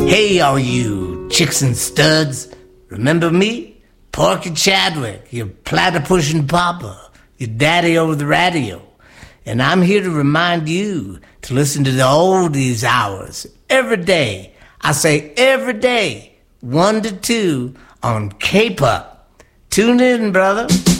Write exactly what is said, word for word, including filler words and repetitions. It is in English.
Hey, all you chicks and studs, remember me? Porky Chadwick, your platypus papa, your daddy over the radio. And I'm here to remind you to listen to the oldies hours every day. I say every day, one to two on K-Pop. Tune in, brother.